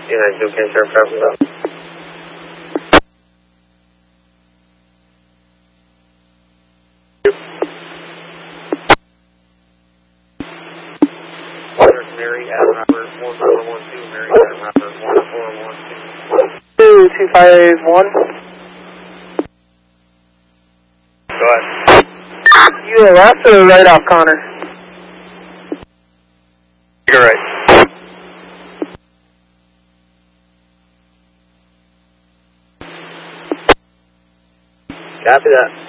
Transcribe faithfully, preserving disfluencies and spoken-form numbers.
Yeah, you can start covering up. Mary Adam Robert one four one two, Mary Adam Robert one four one two. two two five one. Go ahead. You a left or right off Connor? You're right. Copy that.